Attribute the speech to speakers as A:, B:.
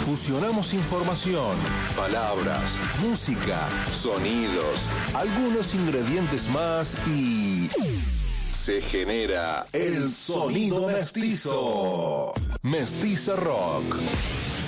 A: Fusionamos información, palabras, música, sonidos, algunos ingredientes más y se genera el sonido mestizo. Mestiza Rock.